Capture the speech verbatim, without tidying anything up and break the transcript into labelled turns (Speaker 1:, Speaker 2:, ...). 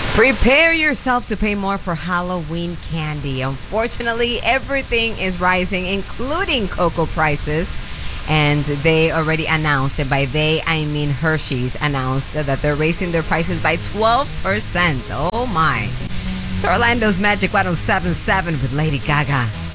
Speaker 1: Prepare yourself to pay more for Halloween candy. Unfortunately, everything is rising, including cocoa prices. And they already announced, and by they, I mean Hershey's, announced that they're raising their prices by twelve percent. Oh my. It's Orlando's Magic one oh seven point seven with Lady Gaga.